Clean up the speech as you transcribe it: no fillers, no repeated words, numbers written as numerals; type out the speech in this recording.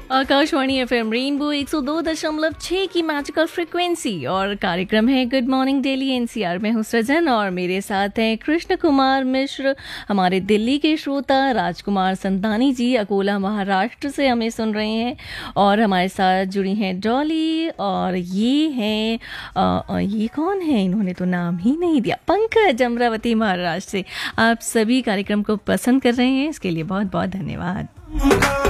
Akashvani FM rainbow 102.6 की magical frequency और कार्यक्रम है गुड मॉर्निंग दिल्ली एनसीआर में हूँ सृजन और मेरे साथ हैं कृष्ण कुमार मिश्र, हमारे दिल्ली के श्रोता राजकुमार संतानी जी अकोला महाराष्ट्र से हमें सुन रहे हैं और हमारे साथ जुड़ी हैं डॉली और ये हैं ये कौन है, इन्होंने तो नाम ही नहीं दिया, पंकज अमरावती महाराष्ट्र से। आप सभी कार्यक्रम को पसंद कर रहे हैं, इसके लिए बहुत बहुत धन्यवाद।